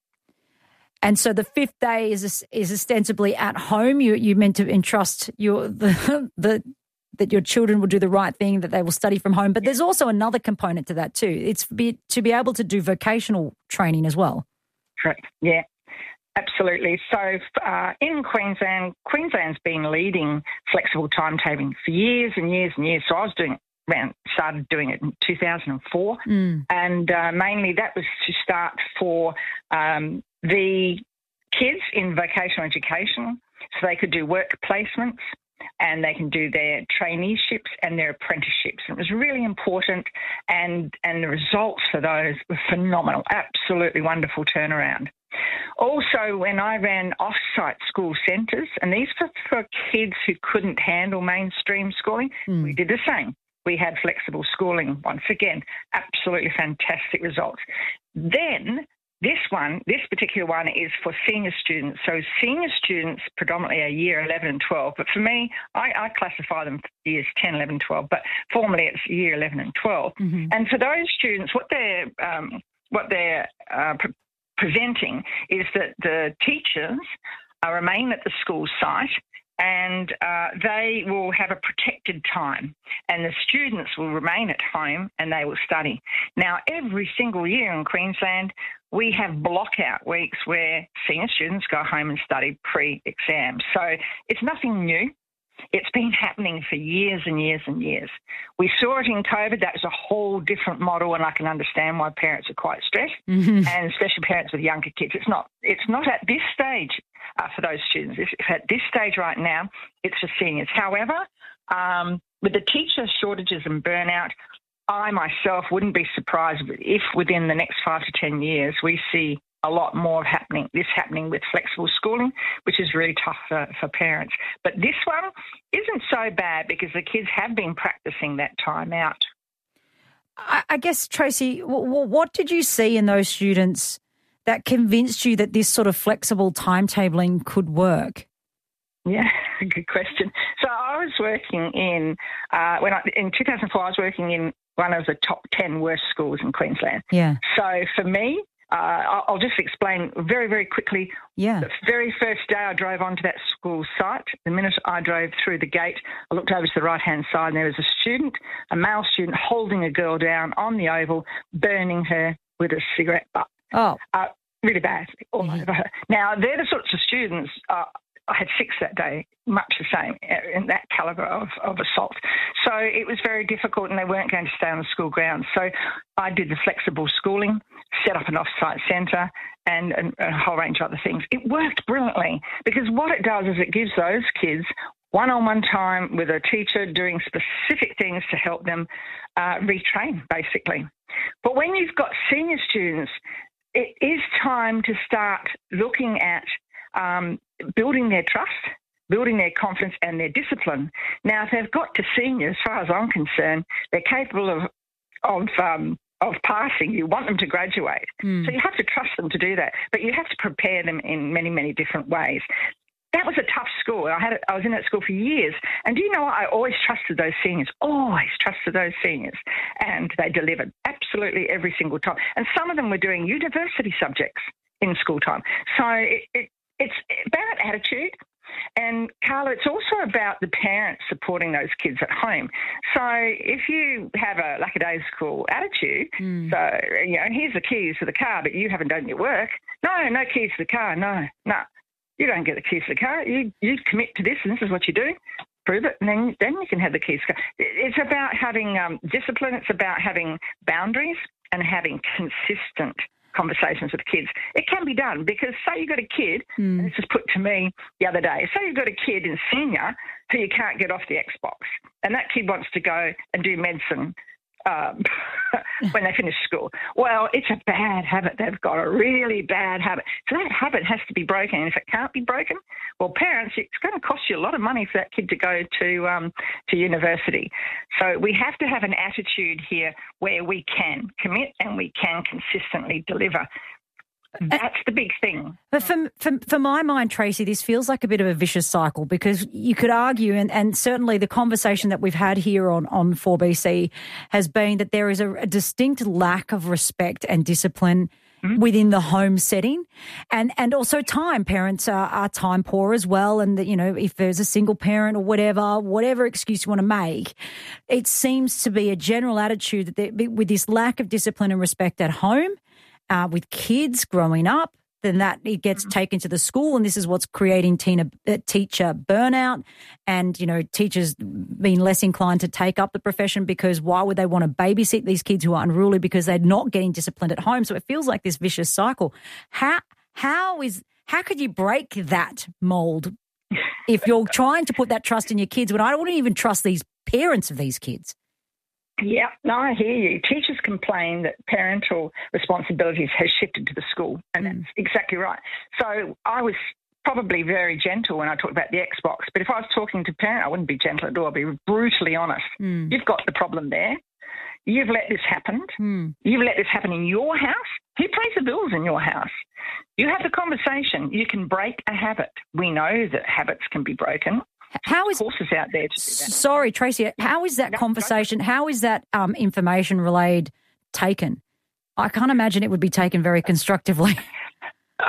And so the fifth day is is ostensibly at home. You you meant to entrust your the, the that your children will do the right thing, that they will study from home. But there's also another component to that too. It's be, to be able to do vocational training as well. Correct. Yeah, absolutely. So uh, in Queensland, Queensland's been leading flexible timetabling for years and years and years. So I was doing it. Around, started doing it in two thousand four, mm. and uh, mainly that was to start for um, the kids in vocational education so they could do work placements and they can do their traineeships and their apprenticeships. And it was really important, and, and the results for those were phenomenal, absolutely wonderful turnaround. Also, when I ran off-site school centres, and these were for kids who couldn't handle mainstream schooling, mm. we did the same. We had flexible schooling once again, absolutely fantastic results. Then this one, this particular one is for senior students. So senior students predominantly are year eleven and twelve, but for me, I, I classify them years ten, eleven, twelve, but formally it's year eleven and twelve. Mm-hmm. And for those students, what they're, um, what they're uh, pre- presenting is that the teachers uh, remain at the school site and uh, they will have a protected time, and the students will remain at home and they will study. Now, every single year in Queensland, we have block-out weeks where senior students go home and study pre-exam. So it's nothing new. It's been happening for years and years and years. We saw it in COVID. That was a whole different model, and I can understand why parents are quite stressed, mm-hmm. and especially parents with younger kids. It's not It's not at this stage uh, for those students. It's, it's at this stage right now, it's for seniors. However, um, with the teacher shortages and burnout, I myself wouldn't be surprised if within the next five to ten years we see a lot more happening, this happening with flexible schooling, which is really tough for, for parents. But this one isn't so bad because the kids have been practicing that time out. I, I guess, Tracy, w- w- what did you see in those students that convinced you that this sort of flexible timetabling could work? Yeah, good question. So I was working in, uh, when I, in two thousand four, I was working in one of the top ten worst schools in Queensland. Yeah. So for me, Uh, I'll just explain very, very quickly. Yeah. The very first day I drove onto that school site, the minute I drove through the gate, I looked over to the right-hand side and there was a student, a male student, holding a girl down on the oval, burning her with a cigarette butt. Oh. Uh, really bad all mm-hmm. over her. Now, they're the sorts of students, uh, I had six that day, much the same, in that calibre of, of assault. So it was very difficult and they weren't going to stay on the school grounds. So I did the flexible schooling, set up an off-site centre and, and a whole range of other things. It worked brilliantly because what it does is it gives those kids one-on-one time with a teacher doing specific things to help them uh, retrain, basically. But when you've got senior students, it is time to start looking at um, building their trust, building their confidence and their discipline. Now, if they've got to senior, as far as I'm concerned, they're capable of of um, of passing. You want them to graduate. Mm. So you have to trust them to do that, but you have to prepare them in many, many different ways. That was a tough school. I had I was in that school for years. And do you know what? I always trusted those seniors, always trusted those seniors. And they delivered absolutely every single time. And some of them were doing university subjects in school time. So it, it, it's about attitude. And, Carla, it's also about the parents supporting those kids at home. So if you have a lackadaisical attitude, mm. so, you know, here's the keys to the car, but you haven't done your work. No, no keys to the car, no, no. You don't get the keys to the car. You you commit to this, and this is what you do. Prove it, and then then you can have the keys to the car. It's about having um, discipline. It's about having boundaries and having consistent conversations with kids. It can be done because say you've got a kid, mm. and this was put to me the other day, say you've got a kid in senior who you can't get off the Xbox, and that kid wants to go and do medicine um, when they finish school. Well, it's a bad habit. They've got a really bad habit. So that habit has to be broken. And if it can't be broken, well, parents, it's going to cost you a lot of money for that kid to go to um, to university. So we have to have an attitude here where we can commit and we can consistently deliver. That's the big thing. But for, for for my mind, Tracy, this feels like a bit of a vicious cycle because you could argue, and, and certainly the conversation that we've had here on, on four B C has been that there is a, a distinct lack of respect and discipline mm-hmm. within the home setting, and and also time. Parents are, are time poor as well, and that, you know, if there's a single parent or whatever, whatever excuse you want to make, it seems to be a general attitude that there, with this lack of discipline and respect at home. Uh, with kids growing up, then that it gets taken to the school, and this is what's creating teen, uh, teacher burnout, and you know teachers being less inclined to take up the profession because why would they want to babysit these kids who are unruly because they're not getting disciplined at home? So it feels like this vicious cycle. How how is how could you break that mold if you're trying to put that trust in your kids when I wouldn't even trust these parents of these kids? Yeah, no, I hear you. Teachers complain that parental responsibilities has shifted to the school, and mm. that's exactly right. So I was probably very gentle when I talked about the Xbox, but if I was talking to a parent, I wouldn't be gentle at all. I'd be brutally honest. Mm. You've got the problem there. You've let this happen. Mm. You've let this happen in your house. Who pays the bills in your house? You have the conversation. You can break a habit. We know that habits can be broken. How is courses out there to do that? Sorry, Tracy. How is that no, conversation? How is that um, information relayed taken? I can't imagine it would be taken very constructively.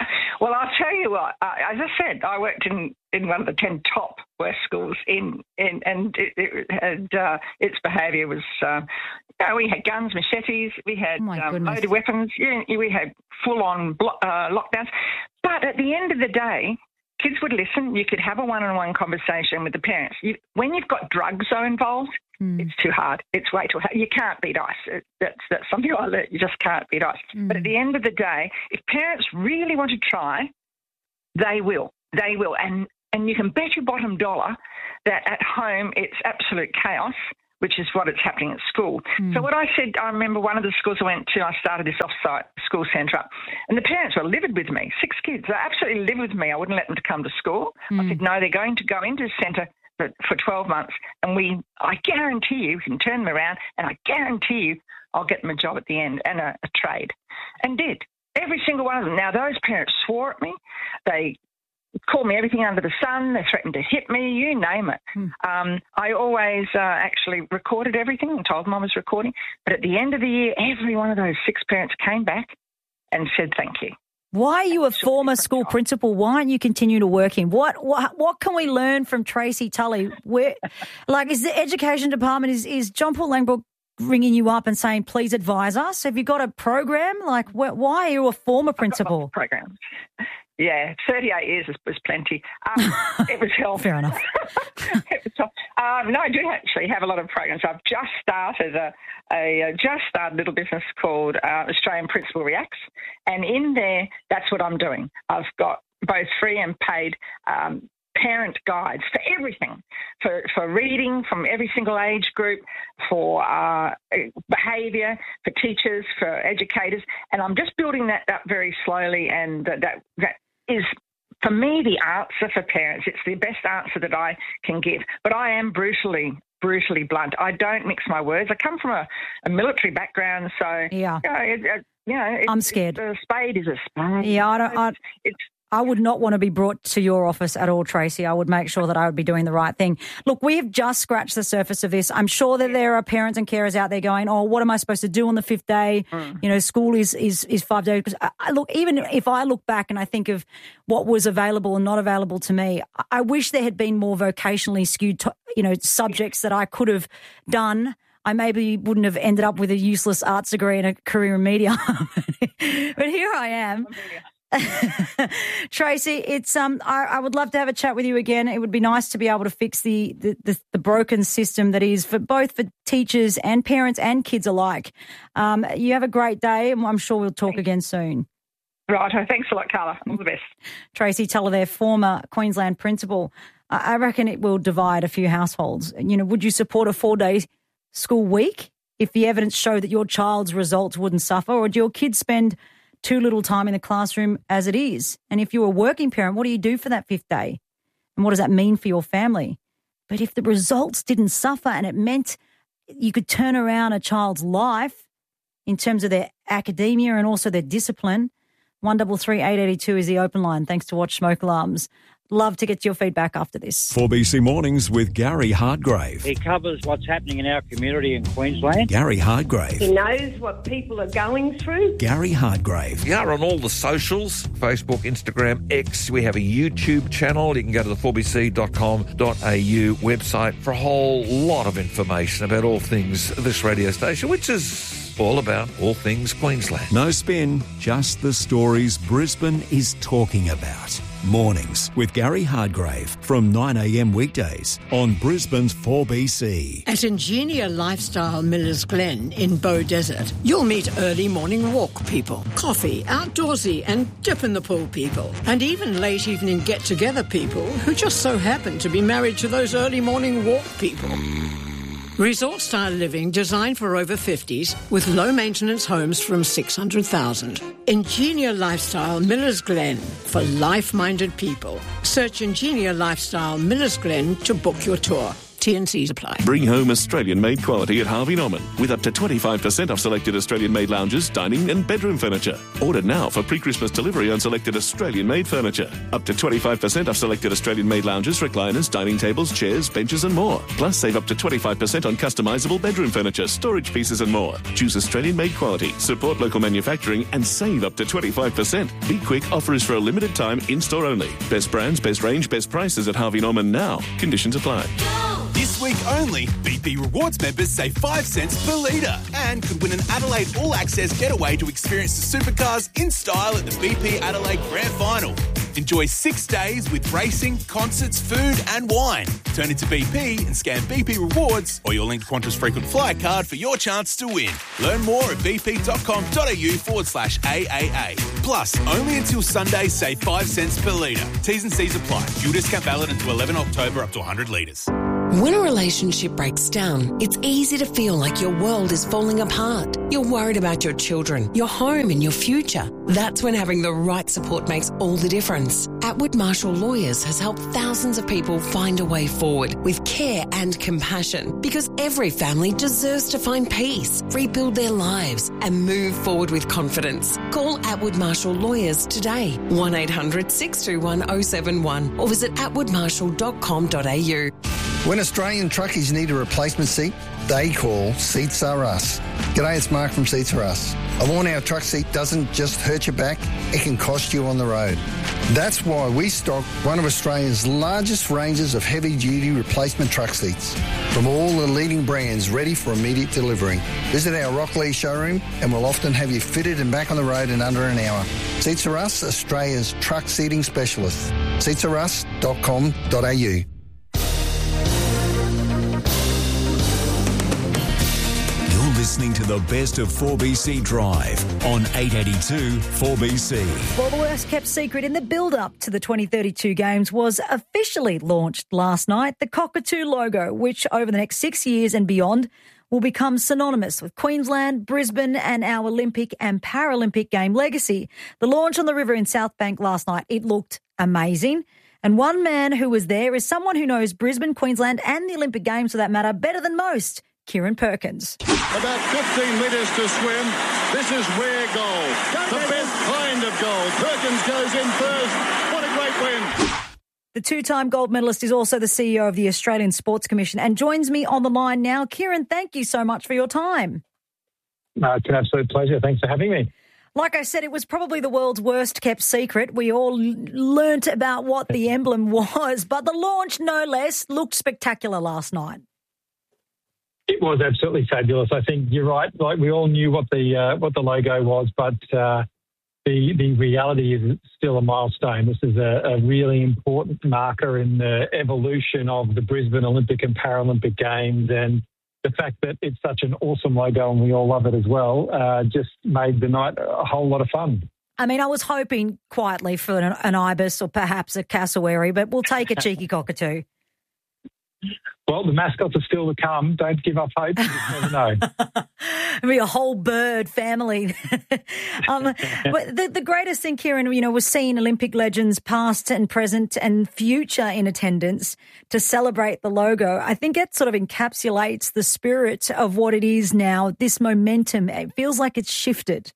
Well, I'll tell you what. Uh, as I said, I worked in, in one of the ten top worst schools in, in and it, it had, uh, its behaviour was. Uh, you know, we had guns, machetes, we had Oh um, loaded weapons, yeah, we had full-on blo- uh, lockdowns. But at the end of the day, kids would listen. You could have a one-on-one conversation with the parents. You, when you've got drugs though involved, mm. it's too hard. It's way too hard. You can't beat ice. It, that's that's something I learned. You just can't beat ice. Mm. But at the end of the day, if parents really want to try, they will. They will. And and you can bet your bottom dollar that at home it's absolute chaos, which is what it's happening at school. Mm. So what I said, I remember one of the schools I went to, I started this off-site school centre up, and the parents were livid with me, six kids. They absolutely livid with me. I wouldn't let them to come to school. Mm. I said, no, they're going to go into the centre for, for twelve months, and we, I guarantee you, we can turn them around, and I guarantee you I'll get them a job at the end and a, a trade. And did. Every single one of them. Now, those parents swore at me. They called me everything under the sun. They threatened to hit me, you name it. Hmm. Um, I always uh, actually recorded everything and told them I was recording. But at the end of the year, every one of those six parents came back and said thank you. Why are you a former school principal? Why aren't you continue to work in? What what what can we learn from Tracy Tully? Where, like, is the education department, is, is John Paul Langbroek ringing you up and saying, please advise us? Have you got a program? Like, wh- why are you a former principal? Programs. Yeah, thirty-eight years was, was plenty. Um, it was hell. Fair enough. it was tough. Um, no, I do actually have a lot of programs. I've just started a, a, a just started a little business called uh, Australian Principal Reacts, and in there, that's what I'm doing. I've got both free and paid um, parent guides for everything, for, for reading from every single age group, for uh, behaviour, for teachers, for educators, and I'm just building that up very slowly, and uh, that that is, for me, the answer for parents. It's the best answer that I can give. But I am brutally, brutally blunt. I don't mix my words. I come from a, a military background, so yeah, you know, it, it, you know it, I'm scared. A spade is a spade. Yeah, I don't. I, it's, it's I would not want to be brought to your office at all, Tracy. I would make sure that I would be doing the right thing. Look, we have just scratched the surface of this. I'm sure that there are parents and carers out there going, oh, what am I supposed to do on the fifth day? Mm. You know, school is is, is five days. Because I, look, even if I look back and I think of what was available and not available to me, I wish there had been more vocationally skewed, to, you know, subjects that I could have done. I maybe wouldn't have ended up with a useless arts degree and a career in media. But here I am. Tracy, it's um. I, I would love to have a chat with you again. It would be nice to be able to fix the, the, the, the broken system that is for both for teachers and parents and kids alike. Um, you have a great day, and I'm sure we'll talk again soon. Right. Thanks a lot, Carla. All the best. Tracy Tully, their former Queensland principal. I reckon it will divide a few households. You know, would you support a four-day school week if the evidence showed that your child's results wouldn't suffer, or do your kids spend too little time in the classroom as it is? And if you're a working parent, what do you do for that fifth day? And what does that mean for your family? But if the results didn't suffer and it meant you could turn around a child's life in terms of their academia and also their discipline, one double three eight eighty two is the open line. Thanks to Watch Smoke Alarms. Love to get your feedback after this. four B C Mornings with Gary Hardgrave. He covers what's happening in our community in Queensland. Gary Hardgrave. He knows what people are going through. Gary Hardgrave. We are on all the socials, Facebook, Instagram, X. We have a YouTube channel. You can go to the four b c dot com dot a u website for a whole lot of information about all things this radio station, which is all about all things Queensland. No spin, just the stories Brisbane is talking about. Mornings with Gary Hardgrave from nine a m weekdays on Brisbane's four B C. At Ingenia Lifestyle Millers Glen in Bow Desert, you'll meet early morning walk people, coffee, outdoorsy and dip in the pool people, and even late evening get-together people who just so happen to be married to those early morning walk people. Resort-style living designed for over fifties with low-maintenance homes from six hundred thousand. Ingenia Lifestyle Millers Glen for life-minded people. Search Ingenia Lifestyle Millers Glen to book your tour. T N Cs apply. Bring home Australian-made quality at Harvey Norman with up to twenty-five percent off selected Australian-made lounges, dining and bedroom furniture. Order now for pre-Christmas delivery on selected Australian-made furniture. Up to twenty-five percent off selected Australian-made lounges, recliners, dining tables, chairs, benches and more. Plus, save up to twenty-five percent on customisable bedroom furniture, storage pieces and more. Choose Australian-made quality, support local manufacturing and save up to twenty-five percent. Be quick, offer is for a limited time, in-store only. Best brands, best range, best prices at Harvey Norman now. Conditions apply. This week only, B P Rewards members save five cents per litre and could win an Adelaide All-Access getaway to experience the supercars in style at the B P Adelaide Grand Final. Enjoy six days with racing, concerts, food and wine. Turn into B P and scan B P Rewards or your linked Qantas frequent flyer card for your chance to win. Learn more at bp.com.au forward slash AAA. Plus, only until Sunday, save five cents per litre. T's and C's apply. Fuel discount valid until eleven October up to one hundred litres. When a relationship breaks down, it's easy to feel like your world is falling apart. You're worried about your children, your home and your future. That's when having the right support makes all the difference. Atwood Marshall Lawyers has helped thousands of people find a way forward with care and compassion, because every family deserves to find peace, rebuild their lives and move forward with confidence. Call Atwood Marshall Lawyers today, one eight hundred six two one oh seven one or visit atwood marshall dot com dot a u. When Australian truckies need a replacement seat, they call Seats Are Us. G'day, it's Mark from Seats Are Us. A worn-out truck seat doesn't just hurt your back, it can cost you on the road. That's why we stock one of Australia's largest ranges of heavy-duty replacement truck seats from all the leading brands ready for immediate delivery. Visit our Rockley showroom and we'll often have you fitted and back on the road in under an hour. Seats Are Us, Australia's truck seating specialist. seats are us dot com dot a u. Listening to the best of four B C Drive on eight eighty-two four B C. Well, the worst kept secret in the build-up to the twenty thirty-two games was officially launched last night. The Cockatoo logo, which over the next six years and beyond will become synonymous with Queensland, Brisbane and our Olympic and Paralympic game legacy. The launch on the river in South Bank last night, it looked amazing. And one man who was there is someone who knows Brisbane, Queensland and the Olympic Games, for that matter, better than most. Kieran Perkins. About fifteen metres to swim. This is rare gold. The best kind of gold. Perkins goes in first. What a great win. The two-time gold medalist is also the C E O of the Australian Sports Commission and joins me on the line now. Kieran, thank you so much for your time. No, it's an absolute pleasure. Thanks for having me. Like I said, it was probably the world's worst kept secret. We all learnt about what the emblem was, but the launch, no less, looked spectacular last night. It was absolutely fabulous. I think you're right. Like, we all knew what the uh, what the logo was, but uh, the the reality is it's still a milestone. This is a, a really important marker in the evolution of the Brisbane Olympic and Paralympic Games, and the fact that it's such an awesome logo and we all love it as well uh, just made the night a whole lot of fun. I mean, I was hoping quietly for an, an ibis or perhaps a cassowary, but we'll take a cheeky cockatoo. Well, the mascots are still to come. Don't give up hope. You just never know. It'll be a whole bird family. um, but the, the greatest thing, Kieran, you know, was seeing Olympic legends past and present and future in attendance to celebrate the logo. I think it sort of encapsulates the spirit of what it is now, this momentum. It feels like it's shifted.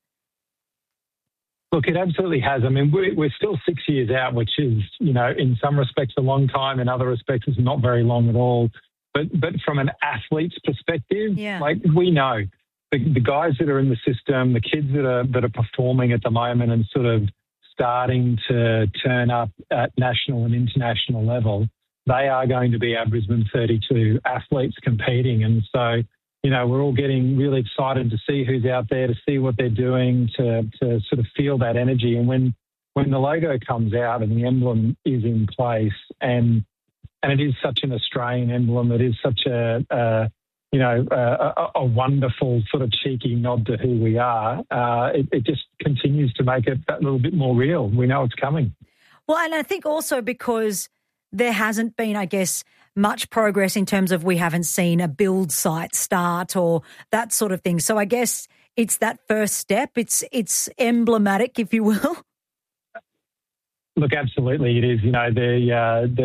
Look, it absolutely has. I mean, we're, we're still six years out, which is, you know, in some respects a long time, in other respects it's not very long at all. But but from an athlete's perspective, yeah. like we know the, the guys that are in the system, the kids that are that are performing at the moment and sort of starting to turn up at national and international level, they are going to be our Brisbane thirty-two athletes competing. And so, you know, we're all getting really excited to see who's out there, to see what they're doing, to to sort of feel that energy. And when when the logo comes out and the emblem is in place, and and it is such an Australian emblem, it is such a, a you know a, a wonderful sort of cheeky nod to who we are. Uh, it, it just continues to make it that little bit more real. We know it's coming. Well, and I think also because there hasn't been, I guess, much progress in terms of we haven't seen a build site start or that sort of thing. So I guess it's that first step. It's it's emblematic, if you will. Look, absolutely it is. You know, the uh, the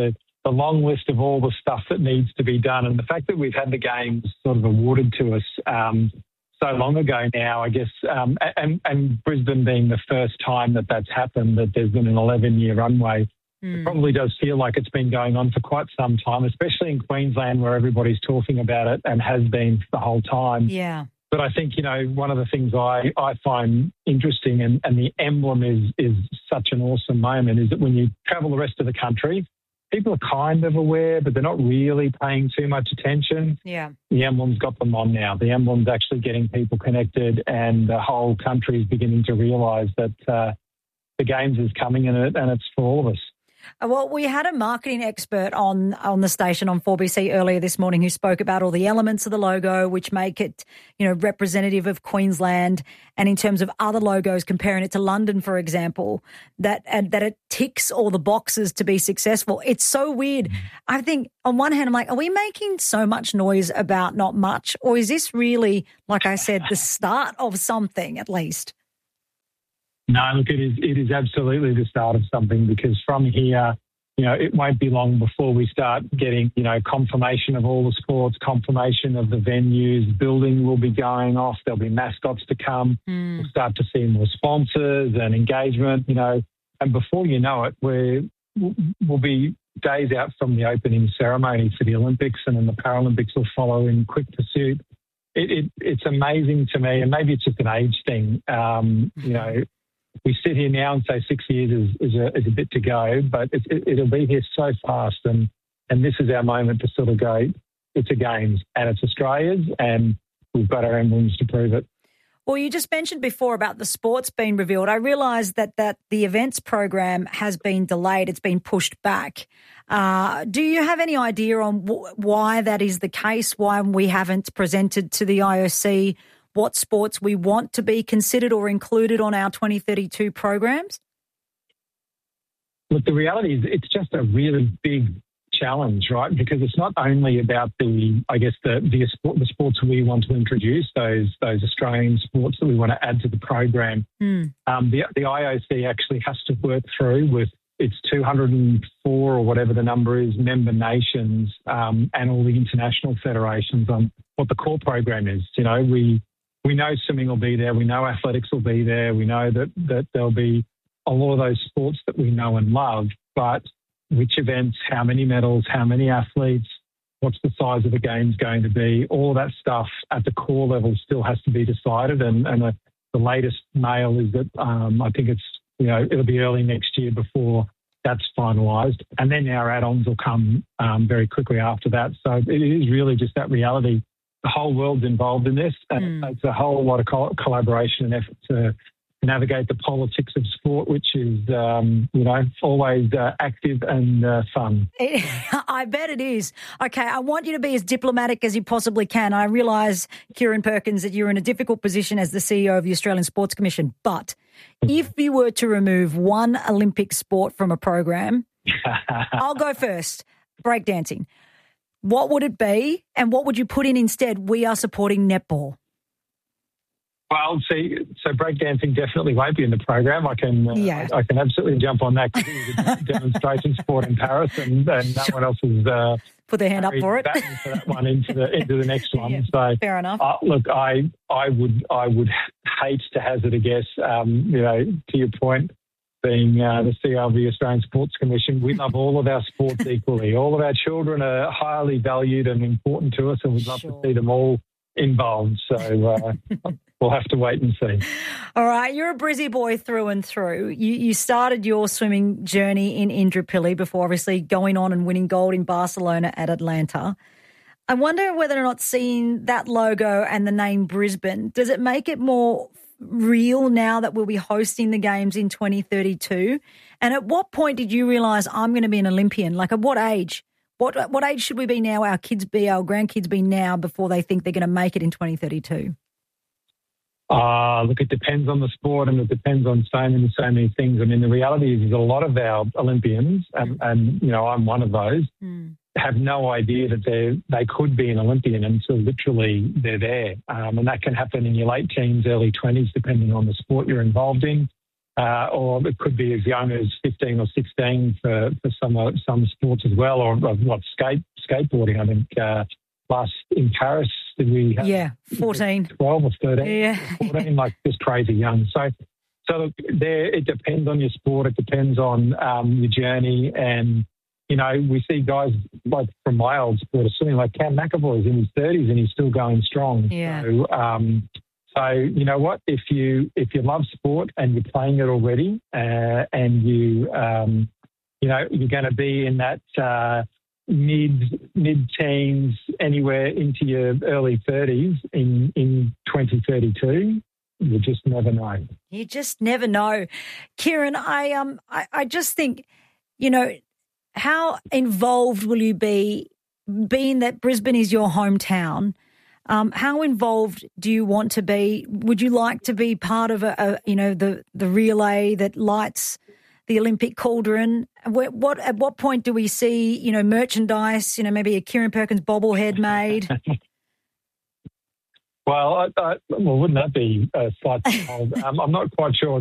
the long list of all the stuff that needs to be done, and the fact that we've had the games sort of awarded to us um, so long ago now, I guess, um, and, and Brisbane being the first time that that's happened, that there's been an eleven-year runway. Mm. It probably does feel like it's been going on for quite some time, especially in Queensland where everybody's talking about it and has been for the whole time. Yeah. But I think, you know, one of the things I, I find interesting, and, and the emblem is is such an awesome moment, is that when you travel the rest of the country, people are kind of aware, but they're not really paying too much attention. Yeah. The emblem's got them on now. The emblem's actually getting people connected, and the whole country is beginning to realise that uh, the Games is coming, and, it, and it's for all of us. Well, we had a marketing expert on on the station on four B C earlier this morning who spoke about all the elements of the logo which make it, you know, representative of Queensland, and in terms of other logos, comparing it to London, for example, that and that it ticks all the boxes to be successful. It's so weird. I think on one hand, I'm like, are we making so much noise about not much, or is this really, like I said, the start of something at least? No, look, it is it is absolutely the start of something, because from here, you know, it won't be long before we start getting, you know, confirmation of all the sports, confirmation of the venues, building will be going off, there'll be mascots to come, mm. we'll start to see more sponsors and engagement, you know, and before you know it, we're, we'll be days out from the opening ceremony for the Olympics, and then the Paralympics will follow in quick pursuit. It, it, it's amazing to me, and maybe it's just an age thing, um, you know, we sit here now and say six years is, is, a, is a bit to go, but it, it, it'll be here so fast, and, and this is our moment to sort of go, it's a Games and it's Australia's, and we've got our emblems to prove it. Well, you just mentioned before about the sports being revealed. I realised that, that the events program has been delayed. It's been pushed back. Uh, do you have any idea on w- why that is the case, why we haven't presented to the I O C what sports we want to be considered or included on our twenty thirty-two programs? Look, the reality is it's just a really big challenge, right? Because it's not only about the, I guess, the the, sport, the sports we want to introduce, those those Australian sports that we want to add to the program. Mm. Um, the, the I O C actually has to work through with its two hundred four or whatever the number is, member nations, um, and all the international federations on what the core program is. You know, we We know swimming will be there. We know athletics will be there. We know that, that there'll be a lot of those sports that we know and love, but which events, how many medals, how many athletes, what's the size of the Games going to be, all of that stuff at the core level still has to be decided. And, and the, the latest mail is that um, I think it's, you know, it'll be early next year before that's finalised. And then our add-ons will come um, very quickly after that. So it is really just that reality. The whole world's involved in this, and mm. it's a whole lot of co- collaboration and effort to navigate the politics of sport, which is, um, you know, always uh, active and uh, fun. It, I bet it is. Okay, I want you to be as diplomatic as you possibly can. I realise, Kieran Perkins, that you're in a difficult position as the C E O of the Australian Sports Commission, but if you were to remove one Olympic sport from a program, I'll go first, breakdancing. What would it be, and what would you put in instead? We are supporting netball. Well, see, so breakdancing definitely won't be in the program. I can, uh, yeah. I, I can absolutely jump on that because it was a demonstration sport in Paris, and, and no one else has uh, put their hand up for it. For that one into the into the next one. Yeah, so fair enough. Uh, look, I I would I would hate to hazard a guess. Um, you know, to your point, being uh, the C E O of the Australian Sports Commission, we love all of our sports equally. All of our children are highly valued and important to us, and we'd love sure. to see them all involved. So uh, we'll have to wait and see. All right, you're a Brizzy boy through and through. You, you started your swimming journey in Indooroopilly before obviously going on and winning gold in Barcelona at Atlanta. I wonder whether or not seeing that logo and the name Brisbane, does it make it more real now that we'll be hosting the Games in twenty thirty-two? And at what point did you realise I'm going to be an Olympian? Like at what age? What what age should we be now, our kids be, our grandkids be now before they think they're going to make it in twenty thirty-two? Uh, look, it depends on the sport and it depends on so many, so many things. I mean, the reality is, is a lot of our Olympians, and, and you know, I'm one of those, mm. have no idea that they they could be an Olympian until literally they're there. Um, and that can happen in your late teens, early twenties, depending on the sport you're involved in. uh, or it could be as young as fifteen or sixteen for, for some uh, some sports as well, or uh, what skate skateboarding. I think uh, last in Paris did we have yeah fourteen, twelve or thirteen, yeah, fourteen, like just crazy young. So. So look, there it depends on your sport. It depends on um, your journey, and you know we see guys like from my old sport of swimming, like Cam McAvoy's in his thirties and he's still going strong. Yeah. So, um, so you know what? If you if you love sport and you're playing it already, uh, and you um, you know you're going to be in that uh, mid mid teens, anywhere into your early thirties in in twenty thirty-two. You just never know. You just never know. Kieran, I um I, I just think, you know, how involved will you be, being that Brisbane is your hometown? Um, how involved do you want to be? Would you like to be part of a, a you know, the, the relay that lights the Olympic cauldron? What, what at what point do we see, you know, merchandise, you know, maybe a Kieran Perkins bobblehead made? Well, I, I, well, wouldn't that be a slight um, I'm not quite sure